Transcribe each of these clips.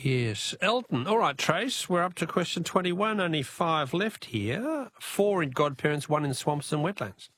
Yes. Elton. All right, Trace, we're up to question 21. Only 5 left here. 4 in godparents, 1 in swamps and wetlands.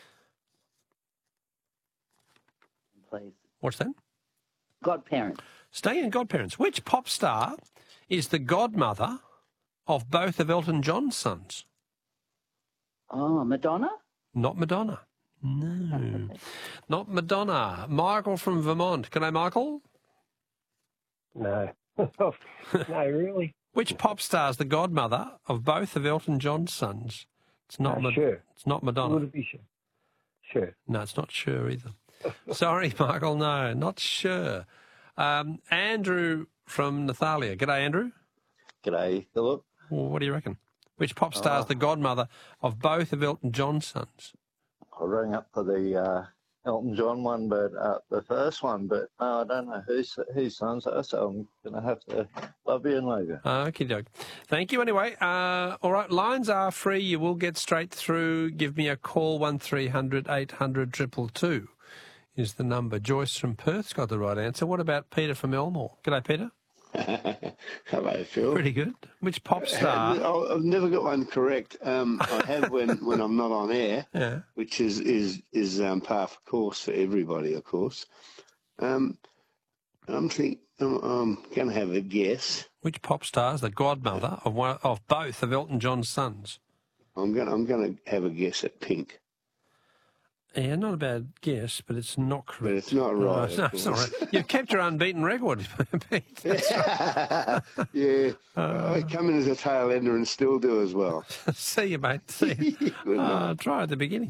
Please. What's that? Godparents. Staying in godparents. Which pop star is the godmother of both of Elton John's sons? Oh, Madonna? Not Madonna. No. Not Madonna. Michael from Vermont. G'day, Michael. No. No, really? Which pop star is the godmother of both of Elton John's sons? It's not Sure. It's not Madonna. Would it be sure? Sure. No, it's not sure either. Sorry, Michael, no, not sure. Andrew from Nathalia. G'day, Andrew. G'day, Philip. Well, what do you reckon? Which pop star is the godmother of both of Elton John's sons? I rang up for the Elton John one, but the first one, but no, I don't know whose sons are, so I'm going to have to love you and leave you. Okie doke. Thank you anyway. All right, lines are free. You will get straight through. Give me a call, 1300 800 222 is the number. Joyce from Perth's got the right answer. What about Peter from Elmore? G'day, Peter. Hello, Phil. Pretty good. Which pop star? I've never got one correct. I have when I'm not on air, Yeah. which is par for course for everybody, of course. I'm going to have a guess. Which pop star is the godmother of both of Elton John's sons? I'm going to have a guess at Pink. Yeah, not a bad guess, but it's not correct. But it's not right. No, it's not right. You've kept your unbeaten record, Pete. Yeah. I come in as a tail ender and still do as well. See you, mate. See you. Try at the beginning.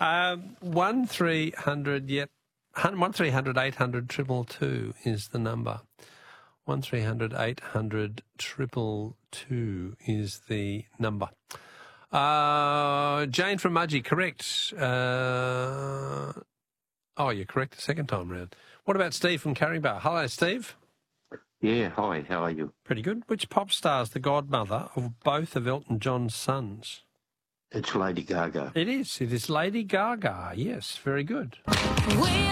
1300 800 222 is the number. 1300 800 222 is the number. Jane from Mudgee, correct. You're correct the second time round. What about Steve from Carringbar? Hello, Steve. Yeah, hi, how are you? Pretty good. Which pop star is the godmother of both of Elton John's sons? It's Lady Gaga. It is. It is Lady Gaga. Yes, very good.